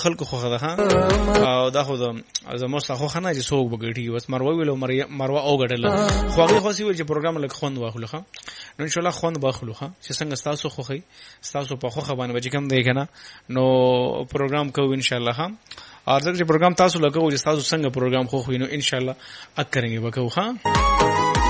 خلکو خو ده او دا خو زموږ څخه خو نه چې څوک بغړي بس مروه ویلو مروه او غړل خو هغه خو سی ویل چې پروګرام لکه خوند واخلو ښه نو ان شاء الله خوند واخلو ښه چې څنګه تاسو خوخی تاسو په خوخه باندې بچ کم دی کنه نو پروګرام کوو ان شاء الله ها ارزګ چې پروګرام تاسو لګو چې تاسو څنګه پروګرام خو خو نو ان شاء الله اک کریں گے وکاو ها